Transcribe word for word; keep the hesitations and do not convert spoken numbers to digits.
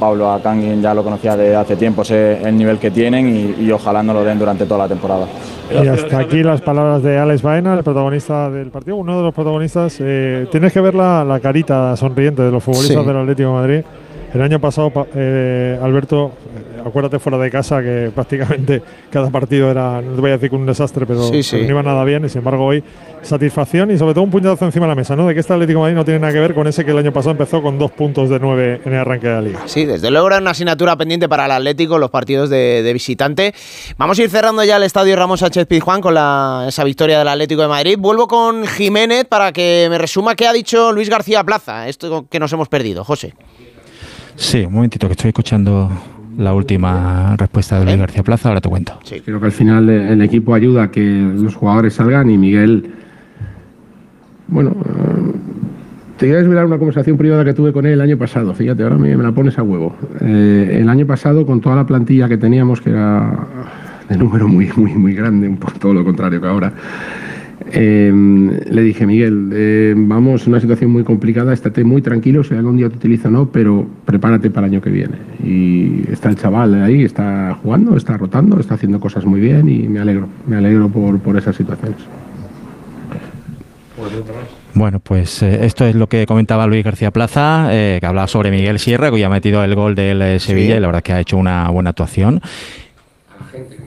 Pablo, a Kangin ya lo conocía de hace tiempo, sé el nivel que tienen y, y ojalá no lo den durante toda la temporada. Y hasta aquí las palabras de Alex Baena, el protagonista del partido, uno de los protagonistas. Eh, tienes que ver la, la carita sonriente de los futbolistas sí. del Atlético de Madrid. El año pasado, eh, Alberto, acuérdate fuera de casa que prácticamente cada partido era, no te voy a decir que un desastre, pero, sí, sí. pero no iba nada bien. Y sin embargo hoy, satisfacción y sobre todo un puñetazo encima de la mesa, ¿no? De que este Atlético de Madrid no tiene nada que ver con ese que el año pasado empezó con dos puntos de nueve en el arranque de la Liga. Sí, desde luego era una asignatura pendiente para el Atlético, los partidos de, de visitante. Vamos a ir cerrando ya el estadio Ramón Sánchez Pizjuán con la, esa victoria del Atlético de Madrid. Vuelvo con Jiménez para que me resuma qué ha dicho Luis García Plaza, esto que nos hemos perdido. José. Sí, un momentito, que estoy escuchando la última respuesta de Luis ¿Eh? García Plaza, ahora te cuento. Sí. Creo que al final el equipo ayuda a que los jugadores salgan y Miguel, bueno, uh, te voy a desvelar una conversación privada que tuve con él el año pasado, fíjate, ahora me, me la pones a huevo. Eh, el año pasado, con toda la plantilla que teníamos, que era de número muy, muy, muy grande, un poco todo lo contrario que ahora, Eh, le dije, Miguel, eh, vamos, una situación muy complicada, estate muy tranquilo, si algún día te utilizo o no, pero prepárate para el año que viene. Y está el chaval ahí, está jugando, está rotando, está haciendo cosas muy bien y me alegro, me alegro por, por esas situaciones. Bueno, pues eh, esto es lo que comentaba Luis García Plaza, eh, que hablaba sobre Miguel Sierra, que ya ha metido el gol del eh, Sevilla sí. y la verdad es que ha hecho una buena actuación.